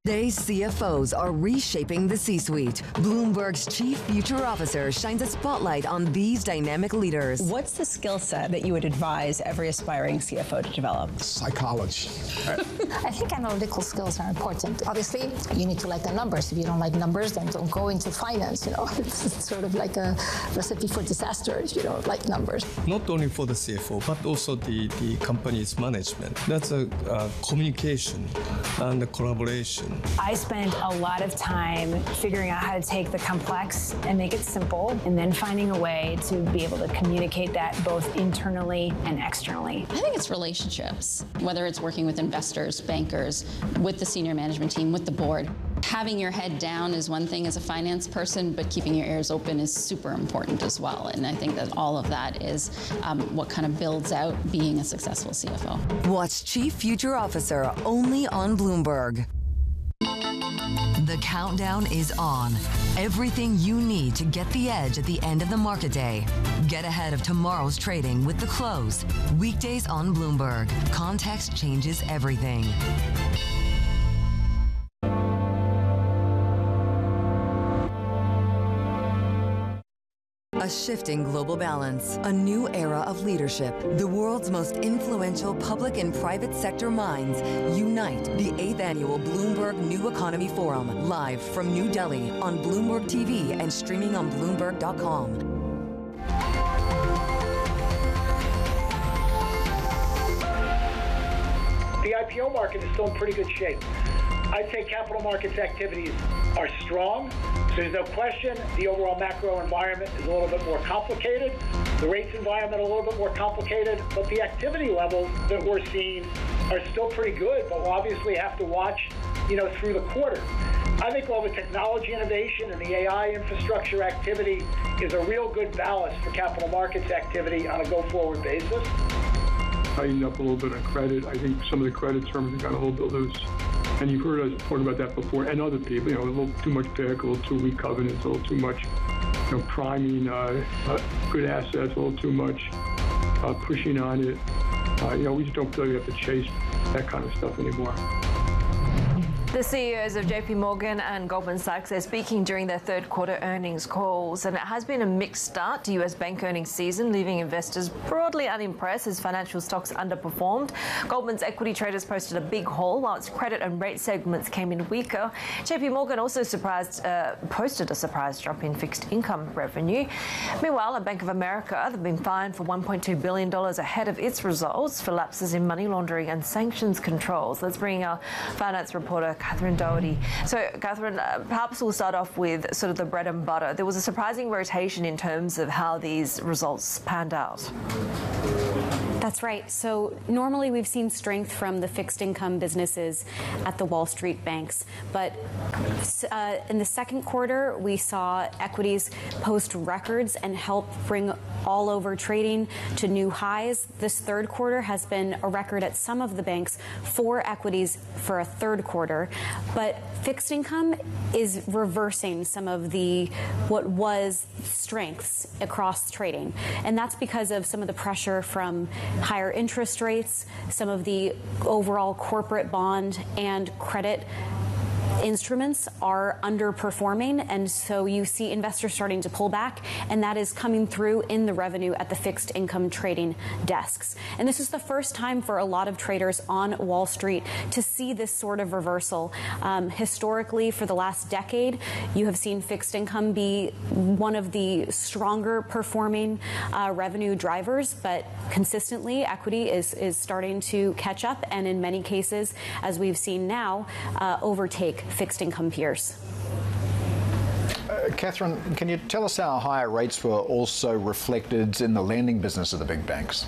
Today's CFOs are reshaping the C-suite. Bloomberg's Chief Future Officer shines a spotlight on these dynamic leaders. What's the skill set that you would advise every aspiring CFO to develop? Psychology. I think analytical skills are important. Obviously, you need to like the numbers. If you don't like numbers, then don't go into finance. It's sort of like a recipe for disaster if you don't like numbers. Not only for the CFO, but also the company's management. That's a communication and the collaboration. I spent a lot of time figuring out how to take the complex and make it simple, and then finding a way to be able to communicate that both internally and externally. I think it's relationships, whether it's working with investors, bankers, with the senior management team, with the board. Having your head down is one thing as a finance person, but keeping your ears open is super important as well. And I think that all of that is what kind of builds out being a successful CFO. Watch Chief Future Officer only on Bloomberg. The countdown is on. Everything you need to get the edge at the end of the market day. Get ahead of tomorrow's trading with The Close. Weekdays on Bloomberg. Context changes everything. A shifting global balance, a new era of leadership. The world's most influential public and private sector minds unite. The 8th annual Bloomberg New Economy Forum, live from New Delhi on Bloomberg TV and streaming on Bloomberg.com. The IPO market is still in pretty good shape. I'd say capital markets activities are strong. So there's no question the overall macro environment is a little bit more complicated. The rates environment a little bit more complicated. But the activity levels that we're seeing are still pretty good. But we'll obviously have to watch, through the quarter. I think all the technology innovation and the AI infrastructure activity is a real good ballast for capital markets activity on a go-forward basis. Tightened up a little bit on credit. I think some of the credit terms have got a little bit loose. And you've heard us talk about that before, and other people, a little too much PIK, a little too weak covenants, a little too much, priming good assets, a little too much pushing on it. We just don't feel like we have to chase that kind of stuff anymore. The CEOs of JP Morgan and Goldman Sachs are speaking during their third quarter earnings calls, and it has been a mixed start to US bank earnings season, leaving investors broadly unimpressed as financial stocks underperformed. Goldman's equity traders posted a big haul, while its credit and rate segments came in weaker. JP Morgan also posted a surprise drop in fixed income revenue. Meanwhile, at Bank of America, they've been fined for $1.2 billion ahead of its results for lapses in money laundering and sanctions controls. Let's bring our finance reporter Catherine Doherty. So, Catherine, perhaps we'll start off with sort of the bread and butter. There was a surprising rotation in terms of how these results panned out. That's right. So normally we've seen strength from the fixed income businesses at the Wall Street banks. But in the second quarter, we saw equities post records and help bring all over trading to new highs. This third quarter has been a record at some of the banks for equities for a third quarter. But fixed income is reversing some of what was strengths across trading. And that's because of some of the pressure from higher interest rates, some of the overall corporate bond and credit instruments are underperforming, and so you see investors starting to pull back, and that is coming through in the revenue at the fixed income trading desks. And this is the first time for a lot of traders on Wall Street to see this sort of reversal. Historically, for the last decade, you have seen fixed income be one of the stronger performing revenue drivers, but consistently equity is starting to catch up, and in many cases, as we've seen now, overtake fixed income peers. Catherine, can you tell us how higher rates were also reflected in the lending business of the big banks?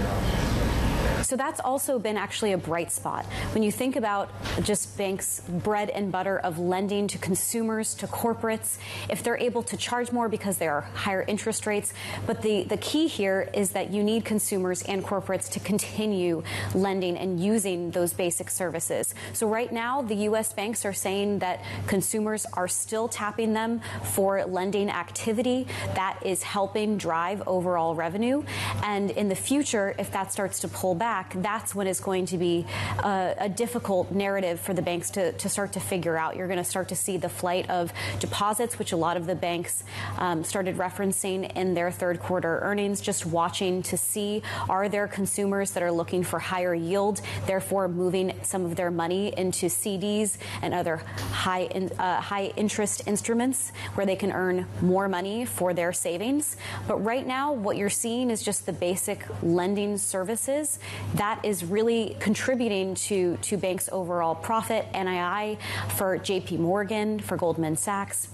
So that's also been actually a bright spot. When you think about just banks' bread and butter of lending to consumers, to corporates, if they're able to charge more because there are higher interest rates. But the key here is that you need consumers and corporates to continue lending and using those basic services. So right now, the U.S. banks are saying that consumers are still tapping them for lending activity. That is helping drive overall revenue. And in the future, if that starts to pull back, back, that's when it's going to be a difficult narrative for the banks to start to figure out. You're going to start to see the flight of deposits, which a lot of the banks started referencing in their third quarter earnings, just watching to see, are there consumers that are looking for higher yield, therefore moving some of their money into CDs and other high interest instruments where they can earn more money for their savings. But right now, what you're seeing is just the basic lending services that is really contributing to banks' overall profit. NII for JP Morgan, for Goldman Sachs,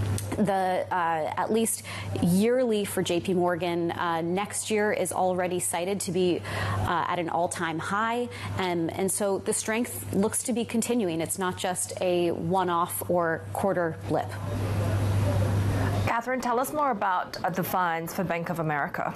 at least yearly for JP Morgan next year is already cited to be at an all-time high. And so the strength looks to be continuing. It's not just a one-off or quarter blip. Catherine, tell us more about the fines for Bank of America.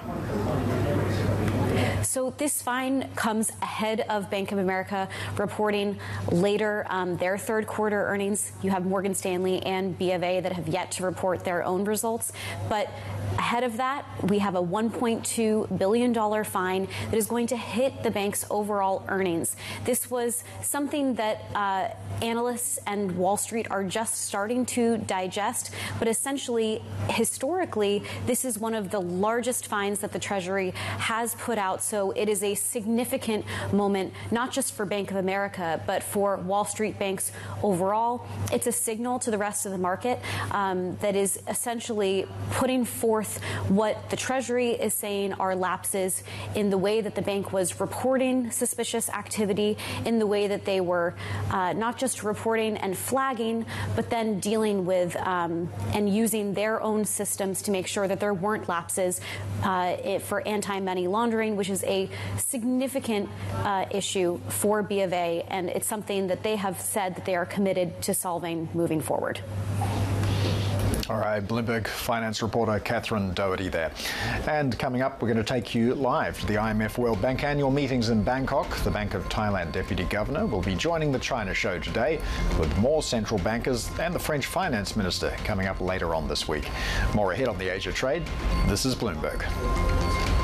So this fine comes ahead of Bank of America reporting later their third quarter earnings. You have Morgan Stanley and B of A that have yet to report their own results. But ahead of that, we have a $1.2 billion fine that is going to hit the bank's overall earnings. This was something that analysts and Wall Street are just starting to digest. But essentially, historically, this is one of the largest fines that the Treasury has put out. So it is a significant moment, not just for Bank of America, but for Wall Street banks overall. It's a signal to the rest of the market that is essentially putting forth what the Treasury is saying are lapses in the way that the bank was reporting suspicious activity, in the way that they were not just reporting and flagging, but then dealing with and using their own systems to make sure that there weren't lapses for anti-money laundering, which is a significant issue for B of A, and it's something that they have said that they are committed to solving moving forward. All right, Bloomberg finance reporter Catherine Doherty there. And coming up, we're going to take you live to the IMF World Bank annual meetings in Bangkok. The Bank of Thailand Deputy Governor will be joining the China show today, with more central bankers and the French finance minister coming up later on this week. More ahead on the Asia Trade. This is Bloomberg.